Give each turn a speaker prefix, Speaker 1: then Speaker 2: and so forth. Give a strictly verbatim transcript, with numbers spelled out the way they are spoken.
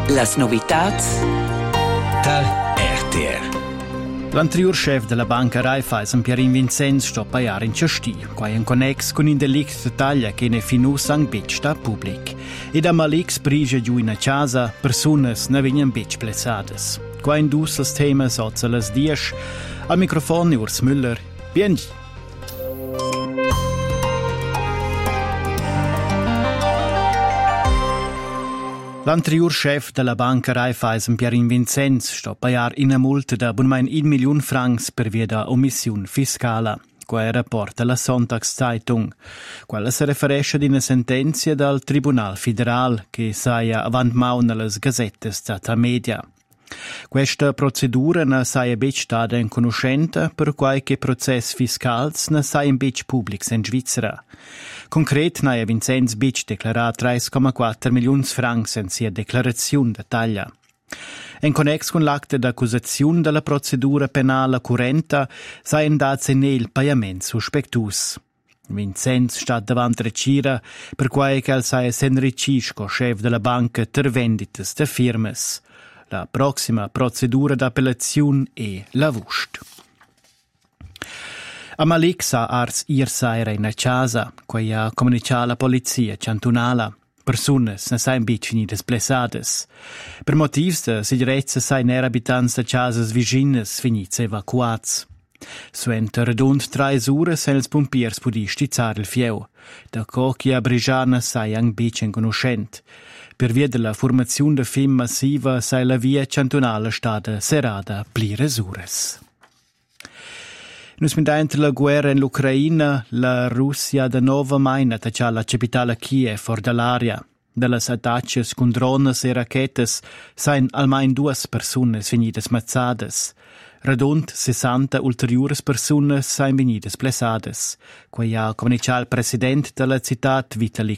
Speaker 1: Las novitats
Speaker 2: da R T R.
Speaker 3: L'anterior chef della banca Raiffeisen, Pierin Vincenz, sta a paiare in Ciastì, qua in connex con un delict de taglia che ne finus ang bitch sta pubblic. E da Malix prige giù in casa, personas ne vengono bitch plezzades. Qua in dus las temas ozza las dies, al microfono Urs Müller. Bien. L'anterior chef della banca Raiffeisen, Pierin Vincenz, sta a paiar una multa da bunmein un milion francs per via da omissione fiscale. Qua rapporta la Sonntagszeitung. Quella si riferisce ad una sentenza dal Tribunal Federal che saia avant mau nelle gazzette stata media. Questa procedura ne saia bec stata in conoscenza per qualche processo fiscale ne saia bec pubblics in Svizzera. Concret ne ha Vincenz bec declarat tre virgola quattro milioni francs in sia declarazione de taglia. In connex con l'acte d'accusazione della procedura penale currenta saien dats in il pagament suspectus. Vincenz sta davanti a Cira per quai che saia s'enricisco chef della banca ter vendites de firmes. La prossima procedura d'appellazione è la vust. A Malix sa ars ier saira in a casa, quai ha comunicato la polizia cantonala. Personas ne sain bit finidas blessades. Per motivs de sicurezza sain er abitants de casas vicines finits evacuats. Suent redund trais ure sen els pompiers pudi stizzar il fieu. Da cochi a Brigiana sai ang bit en conoscent. Per via della formazione de fem massiva sai la via cantonala stata serada plires ures. Nus mindent la guerra in l'Ucraina, la Russia da nova mai attaccia la capitale Kiev for dall'aria. Dallas attacches con drones e rachetes sain almain duas personas venidas mazzades. Redund sessanta ulteriores personas sain venidas blessades. Quai ha comunicato il presidente della città Vitali